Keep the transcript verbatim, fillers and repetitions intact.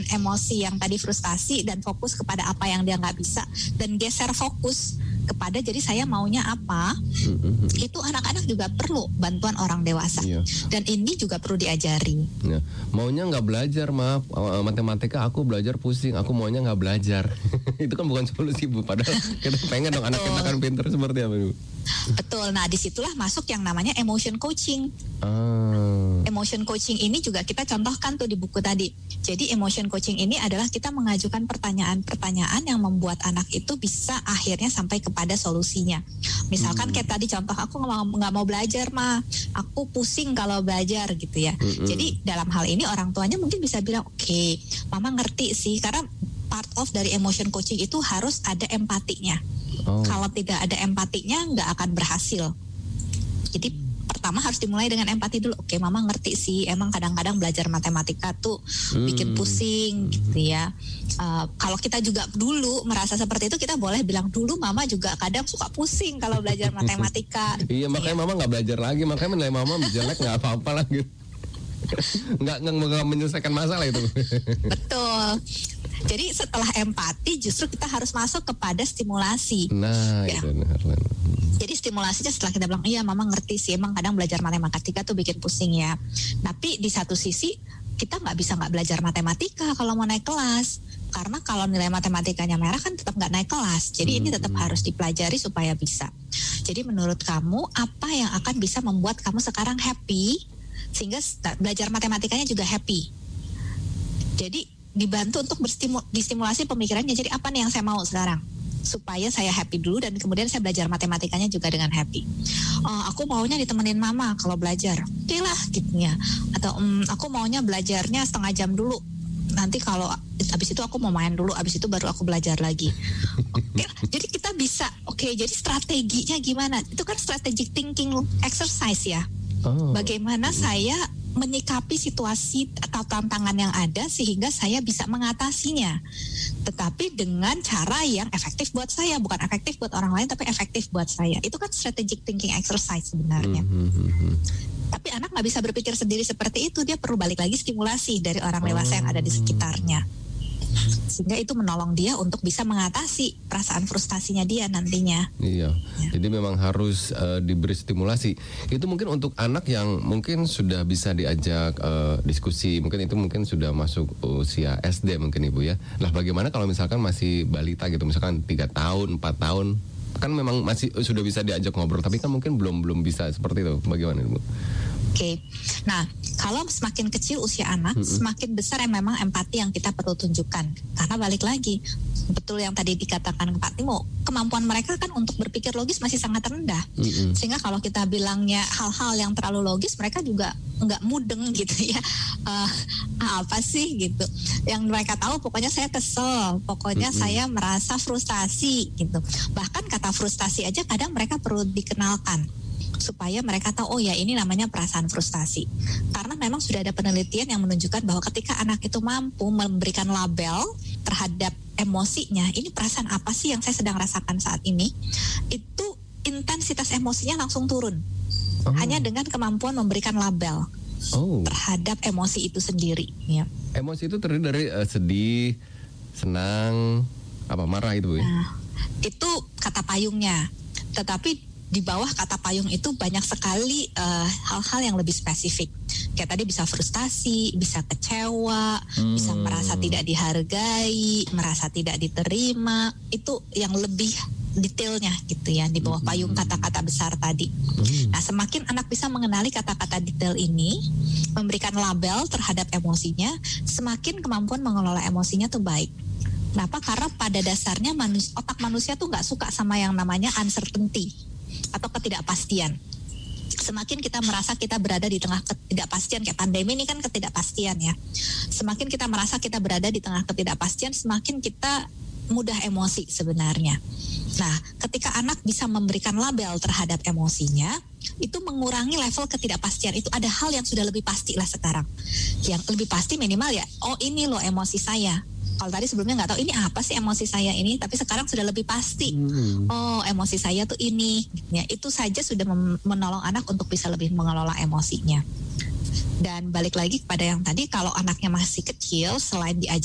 emosi yang tadi frustasi dan fokus kepada apa yang dia nggak bisa dan geser fokus kepada jadi saya maunya apa, mm-hmm. itu anak-anak juga perlu bantuan orang dewasa. Iya. Dan ini juga perlu diajari. Ya. Maunya nggak belajar, maaf, matematika aku belajar pusing, aku maunya nggak belajar. Itu kan bukan solusi, Bu. Padahal kita pengen dong anak kita kan pintar seperti apa, Bu? Betul. Nah, disitulah masuk yang namanya emotion coaching. Ah. Emotion coaching ini juga kita contohkan tuh di buku tadi. Jadi emotion coaching ini adalah kita mengajukan pertanyaan-pertanyaan yang membuat anak itu bisa akhirnya sampai kepada solusinya. Misalkan hmm. kayak tadi contoh, aku nggak mau, nggak mau belajar mah, aku pusing kalau belajar gitu ya. Hmm. Jadi dalam hal ini orang tuanya mungkin bisa bilang, oke, okay, mama ngerti sih, karena part of dari emotion coaching itu harus ada empatinya. Oh. Kalau tidak ada empatinya nggak akan berhasil. Jadi pertama harus dimulai dengan empati dulu. Oke, mama ngerti sih, emang kadang-kadang belajar matematika tuh hmm. bikin pusing gitu ya. Uh, kalau kita juga dulu merasa seperti itu, kita boleh bilang dulu mama juga kadang suka pusing kalau belajar matematika. Iya, makanya ya. Mama nggak belajar lagi, makanya nilai mama jelek nggak apa-apa lah gitu. Nggak nggak menyelesaikan masalah itu. Betul. Jadi setelah empati justru kita harus masuk kepada stimulasi. Nah, ya. Itu benar. Jadi stimulasinya setelah kita bilang, iya mama ngerti sih, emang kadang belajar matematika tuh bikin pusing ya. Tapi di satu sisi kita nggak bisa nggak belajar matematika kalau mau naik kelas. Karena kalau nilai matematikanya merah kan tetap nggak naik kelas. Jadi hmm. ini tetap harus dipelajari supaya bisa. Jadi menurut kamu apa yang akan bisa membuat kamu sekarang happy sehingga belajar matematikanya juga happy. Jadi dibantu untuk berstimul, distimulasi pemikirannya. Jadi apa nih yang saya mau sekarang? Supaya saya happy dulu dan kemudian saya belajar matematikanya juga dengan happy. Oh, aku maunya ditemenin mama kalau belajar. Oke lah gitu ya. Atau um, aku maunya belajarnya setengah jam dulu. Nanti kalau habis itu aku mau main dulu, habis itu baru aku belajar lagi. Oke, jadi kita bisa, oke, jadi strateginya gimana? Itu kan strategic thinking exercise ya. Oh. Bagaimana saya menyikapi situasi atau tantangan yang ada sehingga saya bisa mengatasinya, tetapi dengan cara yang efektif buat saya, bukan efektif buat orang lain tapi efektif buat saya. Itu kan strategic thinking exercise sebenarnya. Mm-hmm. Tapi anak nggak bisa berpikir sendiri seperti itu, dia perlu balik lagi stimulasi dari orang dewasa yang ada di sekitarnya, sehingga itu menolong dia untuk bisa mengatasi perasaan frustasinya dia nantinya. Iya, ya. Jadi memang harus uh, diberi stimulasi. Itu mungkin untuk anak yang mungkin sudah bisa diajak uh, diskusi, mungkin itu mungkin sudah masuk usia S D mungkin Ibu ya. Lah bagaimana kalau misalkan masih balita gitu, misalkan tiga tahun, empat tahun, kan memang masih uh, sudah bisa diajak ngobrol, tapi kan mungkin belum belum bisa seperti itu. Bagaimana Ibu? Oke, okay. Nah kalau semakin kecil usia anak, mm-hmm. semakin besar yang memang empati yang kita perlu tunjukkan. Karena balik lagi, betul yang tadi dikatakan Pak Timo, kemampuan mereka kan untuk berpikir logis masih sangat rendah. Mm-hmm. Sehingga kalau kita bilangnya hal-hal yang terlalu logis, mereka juga nggak mudeng gitu ya. Uh, apa sih gitu? Yang mereka tahu pokoknya saya kesel, pokoknya mm-hmm. saya merasa frustasi gitu. Bahkan kata frustasi aja kadang mereka perlu dikenalkan, supaya mereka tahu, oh ya ini namanya perasaan frustasi. Karena memang sudah ada penelitian yang menunjukkan bahwa ketika anak itu mampu memberikan label terhadap emosinya, ini perasaan apa sih yang saya sedang rasakan saat ini, itu intensitas emosinya langsung turun. Oh. Hanya dengan kemampuan memberikan label oh. terhadap emosi itu sendiri. Ya. Emosi itu terdiri dari uh, sedih, senang, apa marah itu? Ya? Nah, itu kata payungnya. Tetapi di bawah kata payung itu banyak sekali uh, hal-hal yang lebih spesifik. Kayak tadi bisa frustasi, bisa kecewa, hmm. bisa merasa tidak dihargai, merasa tidak diterima. Itu yang lebih detailnya gitu ya, di bawah payung kata-kata besar tadi. Hmm. Nah, semakin anak bisa mengenali kata-kata detail ini, memberikan label terhadap emosinya, semakin kemampuan mengelola emosinya tuh baik. Kenapa? Karena pada dasarnya manus, otak manusia tuh nggak suka sama yang namanya uncertainty atau ketidakpastian. Semakin kita merasa kita berada di tengah ketidakpastian, kayak pandemi ini kan ketidakpastian ya. Semakin kita merasa kita berada di tengah ketidakpastian, semakin kita mudah emosi sebenarnya. Nah, ketika anak bisa memberikan label terhadap emosinya, itu mengurangi level ketidakpastian. Itu ada hal yang sudah lebih pasti lah sekarang. Yang lebih pasti minimal ya, oh ini loh emosi saya. Kalau tadi sebelumnya nggak tahu ini apa sih emosi saya ini, tapi sekarang sudah lebih pasti. Hmm. Oh, emosi saya tuh ini. Ya, itu saja sudah mem- menolong anak untuk bisa lebih mengelola emosinya. Dan balik lagi kepada yang tadi, kalau anaknya masih kecil, selain diajar